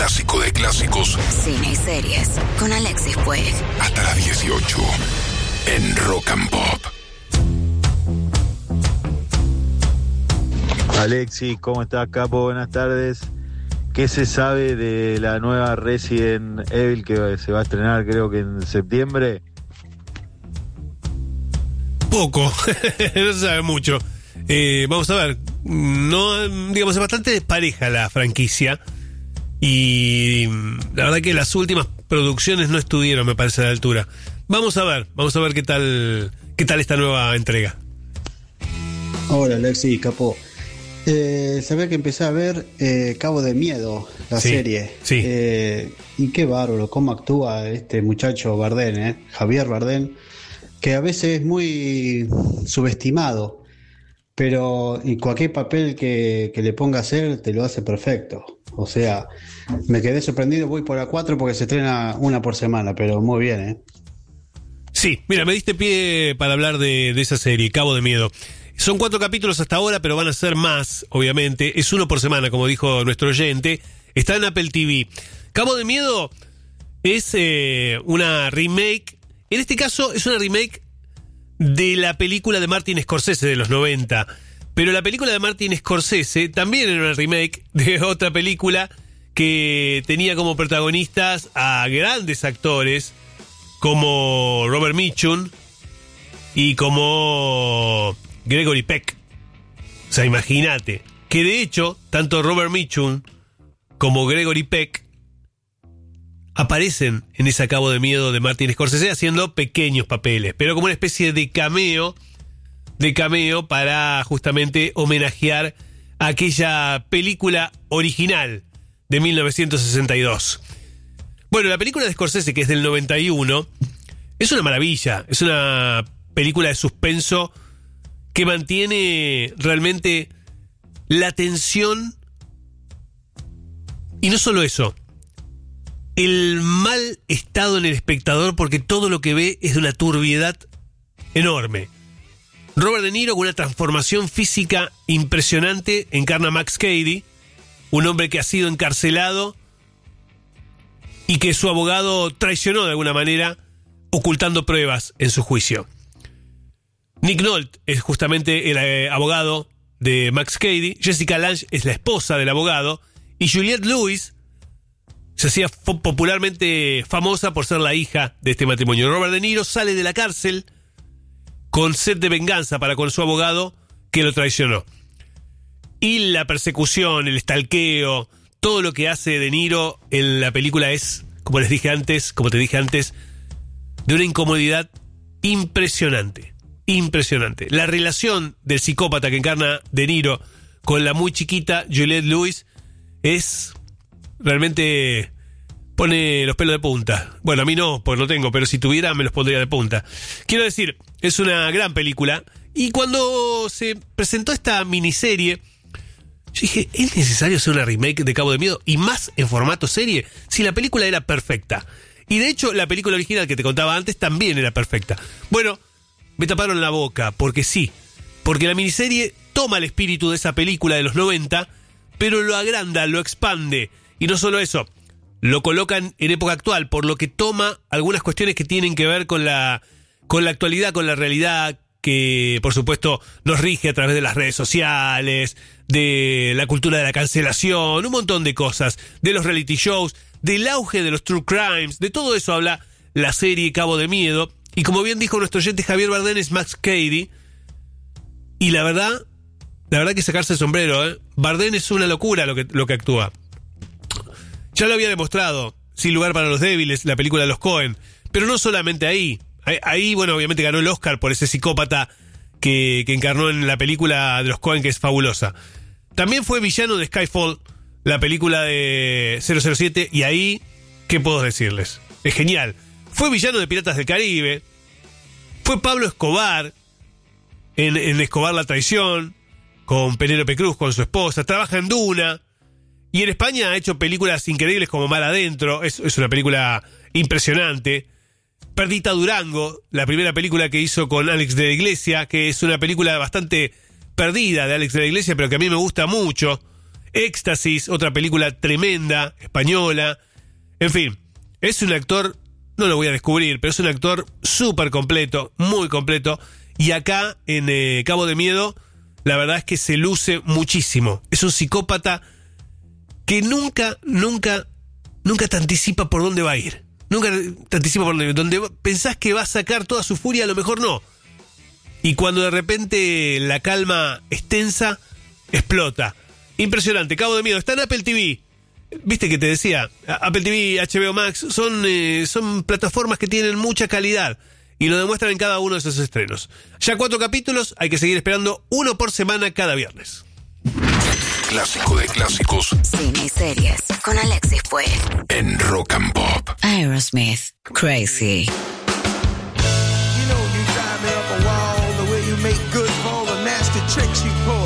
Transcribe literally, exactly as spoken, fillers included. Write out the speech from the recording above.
clásico de clásicos. Cine y series con Alexis Puig. Hasta las dieciocho en Rock and Pop. Alexis, ¿cómo estás, capo? Buenas tardes. ¿Qué se sabe de la nueva Resident Evil que se va a estrenar, creo que en septiembre? Poco, no se sabe mucho. Eh, vamos a ver, no, digamos, es bastante despareja la franquicia y la verdad que las últimas producciones no estuvieron, me parece, a la altura. Vamos a ver, vamos a ver qué tal, qué tal esta nueva entrega. Hola, Alexis, capo. Eh, sabía que empecé a ver eh, Cabo de Miedo, la sí, serie. Sí. Eh, y qué bárbaro, cómo actúa este muchacho Bardem, eh, Javier Bardem, que a veces es muy subestimado, pero en cualquier papel que, que le ponga a hacer te lo hace perfecto. O sea, me quedé sorprendido, voy por la cuatro porque se estrena una por semana, pero muy bien, ¿eh? Sí, mira, me diste pie para hablar de, de esa serie, Cabo de Miedo. Son cuatro capítulos hasta ahora, pero van a ser más, obviamente. Es uno por semana, como dijo nuestro oyente. Está en Apple T V. Cabo de Miedo es eh, una remake. En este caso es una remake de la película de Martin Scorsese de los noventa. Pero la película de Martin Scorsese también era una remake de otra película que tenía como protagonistas a grandes actores como Robert Mitchum y como Gregory Peck. O sea, imagínate que de hecho tanto Robert Mitchum como Gregory Peck aparecen en ese Cabo de Miedo de Martin Scorsese haciendo pequeños papeles, pero como una especie de cameo, de cameo para justamente homenajear a aquella película original de mil novecientos sesenta y dos. Bueno, la película de Scorsese, que es del noventa y uno, es una maravilla, es una película de suspenso que mantiene realmente la tensión y no solo eso, el mal estado en el espectador, porque todo lo que ve es de una turbiedad enorme. Robert De Niro, con una transformación física impresionante, encarna a Max Cady, un hombre que ha sido encarcelado y que su abogado traicionó de alguna manera, ocultando pruebas en su juicio. Nick Nolte es justamente el eh, abogado de Max Cady, Jessica Lange es la esposa del abogado, y Juliette Lewis se hacía popularmente famosa por ser la hija de este matrimonio. Robert De Niro sale de la cárcel con sed de venganza para con su abogado que lo traicionó. Y la persecución, el stalkeo, todo lo que hace De Niro en la película es, como les dije antes, como te dije antes, de una incomodidad impresionante. Impresionante. La relación del psicópata que encarna De Niro con la muy chiquita Juliette Lewis es realmente pone los pelos de punta. Bueno, a mí no, porque no tengo, pero si tuviera me los pondría de punta. Quiero decir, es una gran película. Y cuando se presentó esta miniserie, yo dije, ¿es necesario hacer una remake de Cabo de Miedo? Y más en formato serie, si la película era perfecta. Y de hecho, la película original que te contaba antes también era perfecta. Bueno, me taparon la boca, porque sí. Porque la miniserie toma el espíritu de esa película de los noventa, pero lo agranda, lo expande. Y no solo eso, lo colocan en época actual, por lo que toma algunas cuestiones que tienen que ver con la, con la actualidad, con la realidad, que por supuesto nos rige a través de las redes sociales, de la cultura de la cancelación, un montón de cosas, de los reality shows, del auge de los true crimes, de todo eso habla la serie Cabo de Miedo. Y como bien dijo nuestro oyente Javier Bardem, es Max Cady. Y la verdad, la verdad que sacarse el sombrero, ¿eh? Bardem es una locura lo que, lo que actúa. Ya lo había demostrado, Sin lugar para los débiles, la película de los Coen. Pero no solamente ahí. Ahí, ahí bueno, obviamente ganó el Oscar por ese psicópata que, que encarnó en la película de los Coen, que es fabulosa. También fue villano de Skyfall, la película de cero cero siete, y ahí, ¿qué puedo decirles? Es genial. Fue villano de Piratas del Caribe. Fue Pablo Escobar en, en Escobar la traición, con Penélope Cruz, con su esposa. Trabaja en Duna. Y en España ha hecho películas increíbles como Mar Adentro. Es, es una película impresionante. Perdita Durango, la primera película que hizo con Alex de la Iglesia, que es una película bastante perdida de Alex de la Iglesia, pero que a mí me gusta mucho. Éxtasis, otra película tremenda, española. En fin, es un actor, no lo voy a descubrir, pero es un actor súper completo, muy completo. Y acá, en eh, Cabo de Miedo, la verdad es que se luce muchísimo. Es un psicópata que nunca, nunca, nunca te anticipa por dónde va a ir. Nunca te anticipa por dónde, donde pensás que va a sacar toda su furia, a lo mejor no. Y cuando de repente la calma es tensa, explota. Impresionante, Cabo de Miedo, está en Apple T V. Viste que te decía, Apple T V, H B O Max, son, eh, son plataformas que tienen mucha calidad. Y lo demuestran en cada uno de esos estrenos. Ya cuatro capítulos, hay que seguir esperando uno por semana cada viernes. Clásico de clásicos. Cine y series con Alexis Puey. En Rock and Pop. Aerosmith, Crazy. You know you drive me up a wall the way you make good for all the nasty tricks you pull.